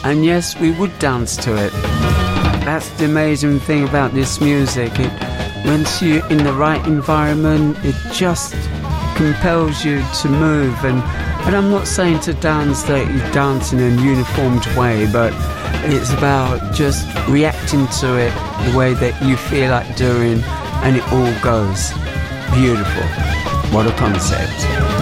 And yes, we would dance to it. That's the amazing thing about this music. Once you're in the right environment, it just compels you to move. And I'm not saying to dance that you dance in a uniformed way, but it's about just reacting to it the way that you feel like doing, and it all goes beautiful. What a concept.